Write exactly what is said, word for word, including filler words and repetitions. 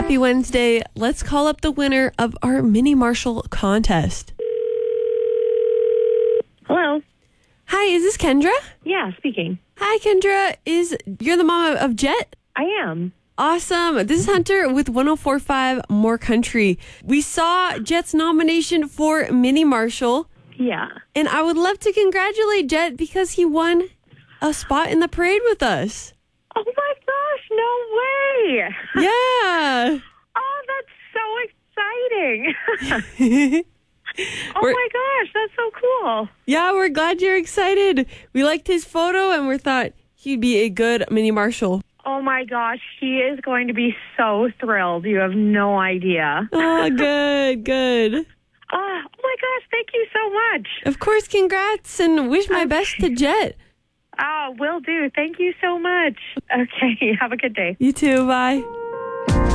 Happy Wednesday. Let's call up the winner of our Mini Marshall contest. Hello. Hi, is this Kendra? Yeah, speaking. Hi, Kendra. Is you're the mom of Jet? I am. Awesome. This is Hunter with one oh four point five More Country. We saw Jet's nomination for Mini Marshall, Yeah. and I would love to congratulate Jet because he won a spot in the parade with us. Oh my gosh, no way. Yeah. Oh, that's so exciting. Oh We're- my gosh, that's so cool. Yeah, we're glad you're excited. We liked his photo and we thought he'd be a good Mini Marshall. Oh my gosh, he is going to be so thrilled. You have no idea. Oh, good, good. Oh, oh my gosh, thank you so much. Of course, congrats and wish my best to Jet. Oh, will do. Thank you so much. Okay, have a good day. You too, bye.